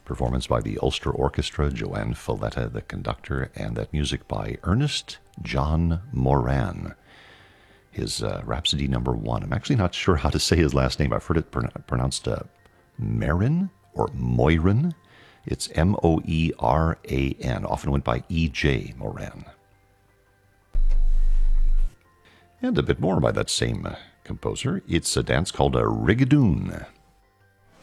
Performance by the Ulster Orchestra, Joanne Falletta, the conductor, and that music by Ernest John Moran. His Rhapsody No. 1. I'm actually not sure how to say his last name. I've heard it pronounced Marin or Moirin. It's Moeran, often went by E.J. Moran. And a bit more by that same composer. It's a dance called a rigadoon.